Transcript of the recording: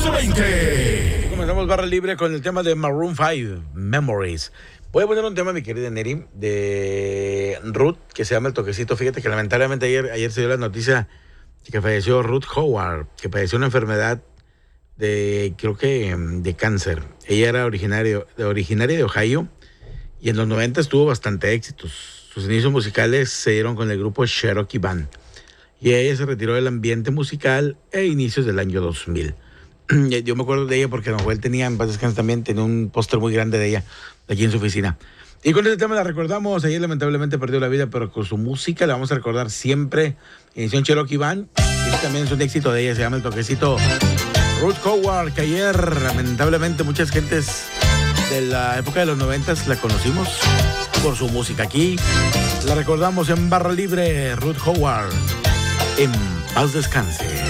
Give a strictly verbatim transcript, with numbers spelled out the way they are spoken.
doce veinte. Comenzamos barra libre con el tema de Maroon cinco, Memories. Voy a poner un tema, mi querida Neri, de Ruth, que se llama El Toquecito. Fíjate que lamentablemente ayer, ayer se dio la noticia de que falleció Ruth Howard, que padeció una enfermedad de, creo que, de cáncer. Ella era originario, originaria de Ohio y en los noventa tuvo bastante éxitos. Sus inicios musicales se dieron con el grupo Cherokee Band y ella se retiró del ambiente musical a inicios del año dos mil. Yo me acuerdo de ella porque don Joel tenía, en paz descanse también, tenía un póster muy grande de ella aquí en su oficina. Y con este tema la recordamos. Ayer lamentablemente perdió la vida, pero con su música la vamos a recordar siempre. Inició en Cherokee Band y también es un éxito de ella, se llama El Toquecito. Ruth Howard, que ayer lamentablemente muchas gentes de la época de los noventas la conocimos por su música. Aquí la recordamos en barra libre. Ruth Howard, en paz descanse.